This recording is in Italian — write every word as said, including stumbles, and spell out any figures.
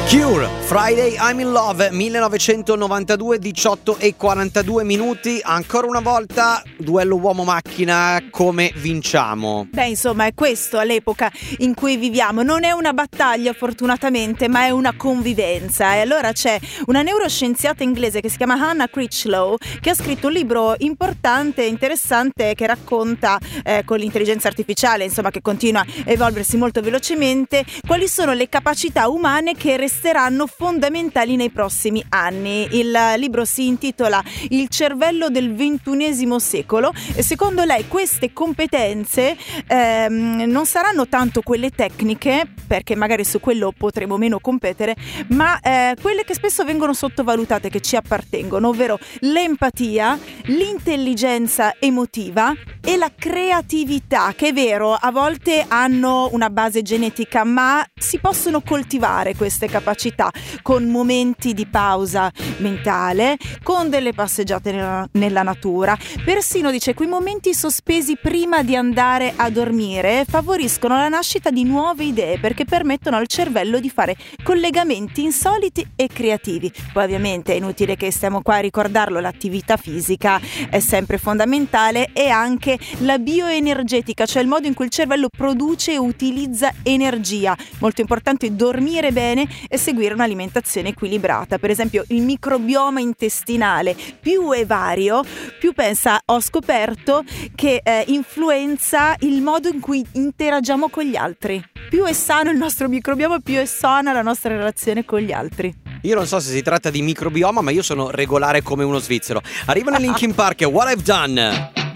Cure, Friday I'm in Love, millenovecentonovantadue, diciotto e quarantadue minuti. Ancora una volta duello uomo-macchina, come vinciamo? Beh, insomma, è questo all'epoca in cui viviamo. Non è una battaglia, fortunatamente, ma è una convivenza. E allora c'è una neuroscienziata inglese che si chiama Hannah Critchlow, che ha scritto un libro importante e interessante che racconta eh, con l'intelligenza artificiale, insomma, che continua a evolversi molto velocemente, quali sono le capacità umane che resteranno fondamentali nei prossimi anni. Il libro si intitola Il cervello del ventunesimo secolo e secondo lei queste competenze ehm, non saranno tanto quelle tecniche, perché magari su quello potremo meno competere, ma eh, quelle che spesso vengono sottovalutate, che ci appartengono, ovvero l'empatia, l'intelligenza emotiva e la creatività, che è vero, a volte hanno una base genetica, ma si possono coltivare queste capacità con momenti di pausa mentale, con delle passeggiate nella, nella natura. Persino, dice, quei momenti sospesi prima di andare a dormire favoriscono la nascita di nuove idee, perché permettono al cervello di fare collegamenti insoliti e creativi. Poi ovviamente è inutile che stiamo qua a ricordarlo, l'attività fisica è sempre fondamentale, e anche la bioenergetica, cioè il modo in cui il cervello produce e utilizza energia. Molto importante dormire bene e seguire un'alimentazione equilibrata. Per esempio, il microbioma intestinale più è vario, più pensa, ho scoperto, che eh, influenza il modo in cui interagiamo con gli altri. Più è sano il nostro microbioma, più è sana la nostra relazione con gli altri. Io non so se si tratta di microbioma, ma io sono regolare come uno svizzero. Arrivano i Linkin Park, What I've Done.